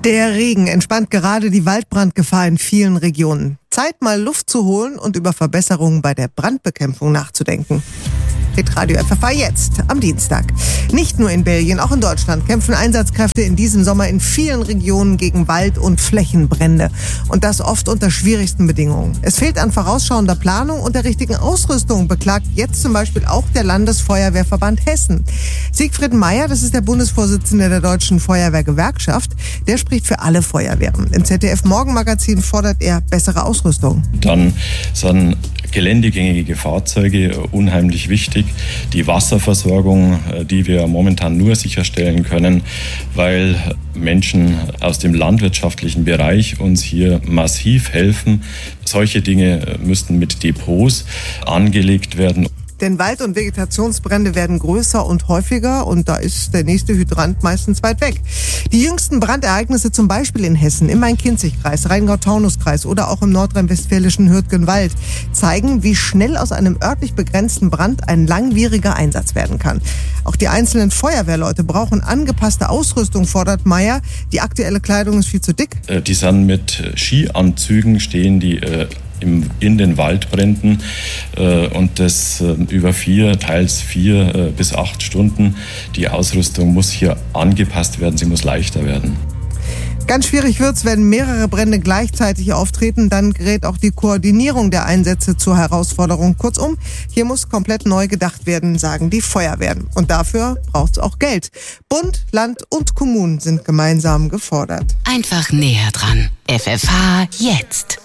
Der Regen entspannt gerade die Waldbrandgefahr in vielen Regionen. Zeit, mal Luft zu holen und über Verbesserungen bei der Brandbekämpfung nachzudenken. Radio FFH jetzt am Dienstag. Nicht nur in Belgien, auch in Deutschland kämpfen Einsatzkräfte in diesem Sommer in vielen Regionen gegen Wald- und Flächenbrände. Und das oft unter schwierigsten Bedingungen. Es fehlt an vorausschauender Planung und der richtigen Ausrüstung, beklagt jetzt zum Beispiel auch der Landesfeuerwehrverband Hessen. Siegfried Meyer, das ist der Bundesvorsitzende der Deutschen Feuerwehrgewerkschaft, der spricht für alle Feuerwehren. Im ZDF-Morgenmagazin fordert er bessere Ausrüstung. Dann sind geländegängige Fahrzeuge unheimlich wichtig. Die Wasserversorgung, die wir momentan nur sicherstellen können, weil Menschen aus dem landwirtschaftlichen Bereich uns hier massiv helfen. Solche Dinge müssten mit Depots angelegt werden. Denn Wald- und Vegetationsbrände werden größer und häufiger und da ist der nächste Hydrant meistens weit weg. Die jüngsten Brandereignisse zum Beispiel in Hessen, im Main-Kinzig-Kreis, Rheingau-Taunus-Kreis oder auch im nordrhein-westfälischen Hürtgenwald zeigen, wie schnell aus einem örtlich begrenzten Brand ein langwieriger Einsatz werden kann. Auch die einzelnen Feuerwehrleute brauchen angepasste Ausrüstung, fordert Meyer. Die aktuelle Kleidung ist viel zu dick. Die sind mit Skianzügen, stehen die in den Waldbränden und das über 4 bis 8 Stunden. Die Ausrüstung muss hier angepasst werden, sie muss leichter werden. Ganz schwierig wird's, wenn mehrere Brände gleichzeitig auftreten. Dann gerät auch die Koordinierung der Einsätze zur Herausforderung. Kurzum, hier muss komplett neu gedacht werden, sagen die Feuerwehren. Und dafür braucht's auch Geld. Bund, Land und Kommunen sind gemeinsam gefordert. Einfach näher dran. FFH jetzt.